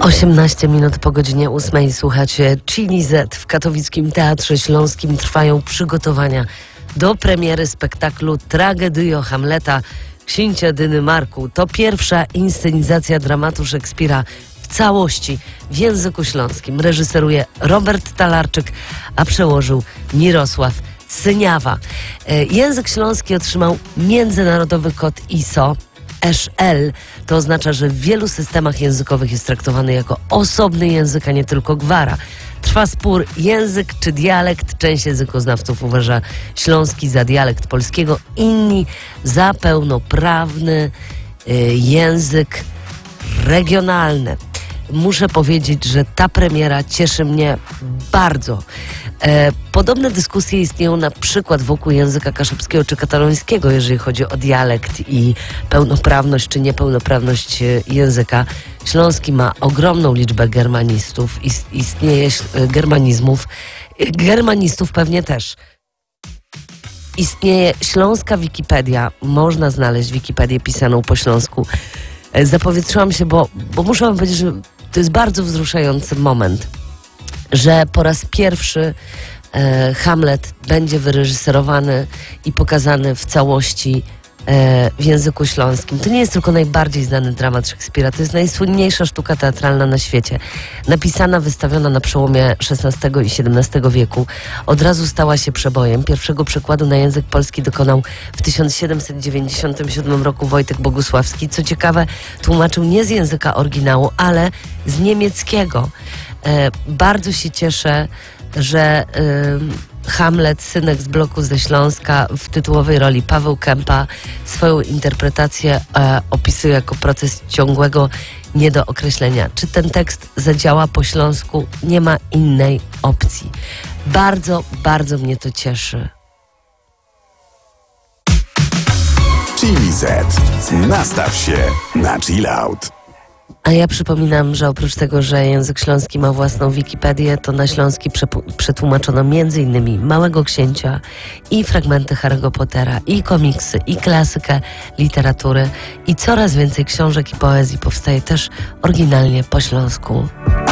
18 minut po godzinie 8 słuchacie Chili Z. W katowickim Teatrze Śląskim trwają przygotowania do premiery spektaklu Tragedyjo Hamleta Księcia Dynymarku. To pierwsza inscenizacja dramatu Szekspira w całości w języku śląskim. Reżyseruje Robert Talarczyk, a przełożył Mirosław Syniawa. Język śląski otrzymał międzynarodowy kod ISO. eszL. To oznacza, że w wielu systemach językowych jest traktowany jako osobny język, a nie tylko gwara. Trwa spór, język czy dialekt. Część językoznawców uważa śląski za dialekt polskiego, inni za pełnoprawny język regionalny. Muszę powiedzieć, że ta premiera cieszy mnie bardzo. Podobne dyskusje istnieją na przykład wokół języka kaszubskiego czy katalońskiego, jeżeli chodzi o dialekt i pełnoprawność czy niepełnoprawność języka. Śląski ma ogromną liczbę germanistów, istnieje germanizmów, germanistów pewnie też. Istnieje śląska Wikipedia, można znaleźć Wikipedię pisaną po śląsku. Zapowietrzyłam się, bo muszę wam powiedzieć, że to jest bardzo wzruszający moment, że po raz pierwszy Hamlet będzie wyreżyserowany i pokazany w całości w języku śląskim. To nie jest tylko najbardziej znany dramat Szekspira, to jest najsłynniejsza sztuka teatralna na świecie. Napisana, wystawiona na przełomie XVI i XVII wieku. Od razu stała się przebojem. Pierwszego przekładu na język polski dokonał w 1797 roku Wojtek Bogusławski. Co ciekawe, tłumaczył nie z języka oryginału, ale z niemieckiego. Bardzo się cieszę, że Hamlet, synek z bloku ze Śląska, w tytułowej roli Paweł Kępa, swoją interpretację opisuje jako proces ciągłego niedookreślenia. Czy ten tekst zadziała po śląsku? Nie ma innej opcji. Bardzo, bardzo mnie to cieszy. Chili Z. Nastaw się na chill out. A ja przypominam, że oprócz tego, że język śląski ma własną Wikipedię, to na śląski przetłumaczono m.in. Małego Księcia i fragmenty Harry'ego Pottera, i komiksy, i klasykę literatury, i coraz więcej książek i poezji powstaje też oryginalnie po śląsku.